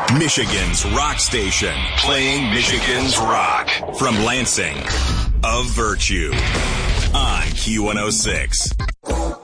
Michigan's rock station, playing Michigan's rock. From Lansing, of Virtue, on Q106.